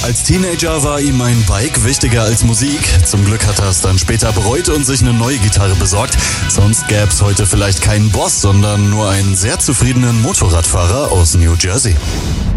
Als Teenager war ihm ein Bike wichtiger als Musik. Zum Glück hat er es dann später bereut und sich eine neue Gitarre besorgt. Sonst gäbe es heute vielleicht keinen Boss, sondern nur einen sehr zufriedenen Motorradfahrer aus New Jersey.